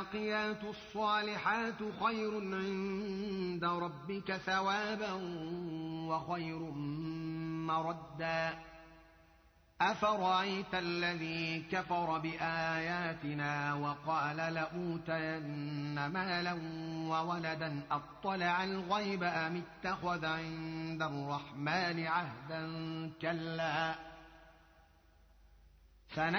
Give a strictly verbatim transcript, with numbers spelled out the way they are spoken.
والباقيات الصالحات خير عند ربك ثوابا وخير مردا أفرأيت الذي كفر بآياتنا وقال لأوتين مالا وولدا أطلع الغيب أم اتخذ عند الرحمن عهدا كلا